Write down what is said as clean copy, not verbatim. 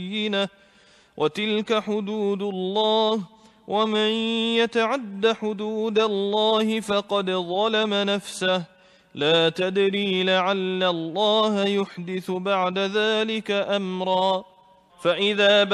وتلك حدود الله ومن يتعد حدود الله فقد ظلم نفسه لا تدري لعل الله يحدث بعد ذلك أمرا. فإذا